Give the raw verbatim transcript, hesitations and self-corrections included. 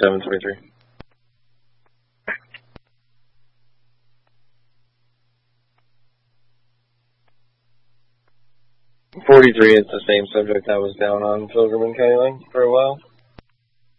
forty-seven twenty-three. forty-three is the same subject I was down on Pilgrim and County Line for a while.